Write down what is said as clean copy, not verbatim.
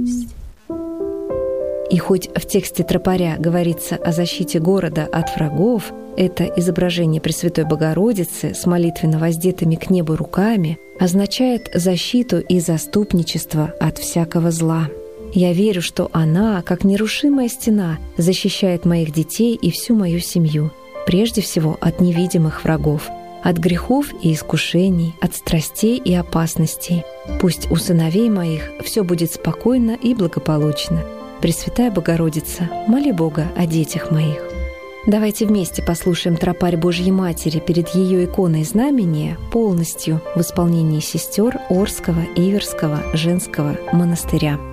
И хоть в тексте тропаря говорится о защите города от врагов, это изображение Пресвятой Богородицы с молитвенно воздетыми к небу руками означает защиту и заступничество от всякого зла. Я верю, что она, как нерушимая стена, защищает моих детей и всю мою семью, прежде всего от невидимых врагов, от грехов и искушений, от страстей и опасностей. Пусть у сыновей моих все будет спокойно и благополучно. Пресвятая Богородица, моли Бога о детях моих. Давайте вместе послушаем тропарь Божьей Матери перед ее иконой знамения полностью в исполнении сестер Орского Иверского женского монастыря.